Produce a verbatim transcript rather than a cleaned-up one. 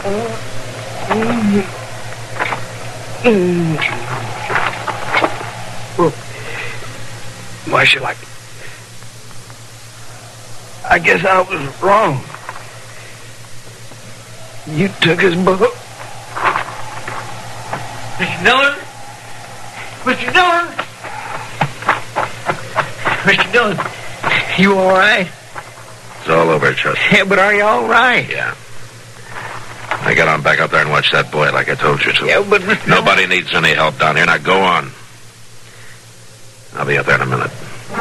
Marshal, I... I guess I was wrong. You took his book. Mister Dillon? Mister Dillon? Mister Dillon, you all right? It's all over, Chester. Yeah, but are you all right? Yeah. Now get on back up there and watch that boy like I told you to. Yeah, but... Nobody needs any help down here. Now go on. I'll be up there in a minute.